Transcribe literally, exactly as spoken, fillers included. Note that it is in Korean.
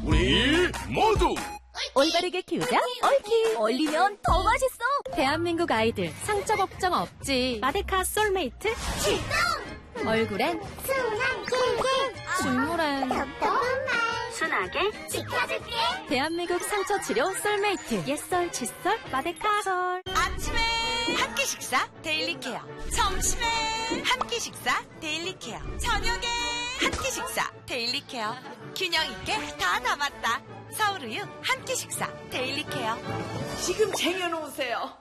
우리 모두 올바르게 키우자 옳키. 올리면 더 맛있어. 대한민국 아이들 상처 걱정 없지. 마데카 솔메이트 출동. 얼굴엔 순한 킹킹 중물엔 톡톡한 순하게 지켜줄게. 대한민국 상처 치료 솔메이트. 옛설 칫솔 마데카 솔. 아침에 한 끼 식사 데일리 케어, 점심에 한 끼 식사 데일리 케어, 저녁에 한 끼 식사 데일리 케어. 균형 있게 다 담았다. 서울우유 한 끼 식사 데일리 케어. 지금 쟁여놓으세요.